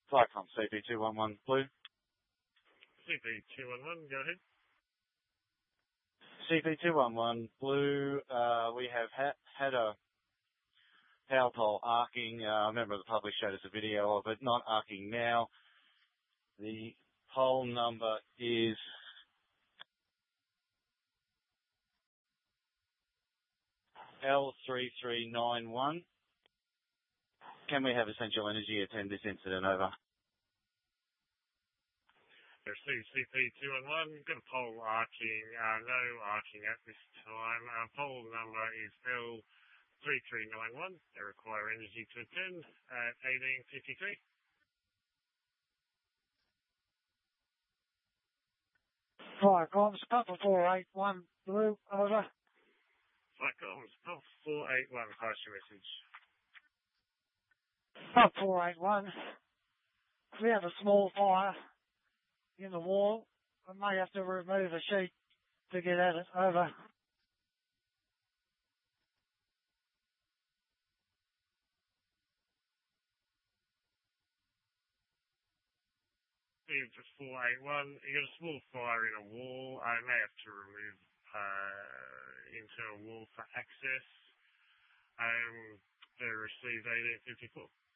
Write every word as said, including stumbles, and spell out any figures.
Flycom C P two one one Blue. C P two one one, go ahead. C P two one one Blue, uh, we have ha had a power pole arcing. Uh, a member of the public showed us a video of it, not arcing now. The pole number is L three three nine one. Can we have Essential Energy attend this incident? Over. Received C P two one one, got a pole arcing, uh, no arcing at this time. Uh, pole number is L three three nine one. They require energy to attend at eighteen fifty-three. Flycoms, Papa four eight one Blue, over. Flycoms, Papa four eight one, pass your message. Papa four eight one, we have a small fire in the wall. I may have to remove a sheet to get at it, over. Just four eight one, you got a small fire in a wall. I may have to remove uh, into a wall for access. Um, they received eighteen fifty-four.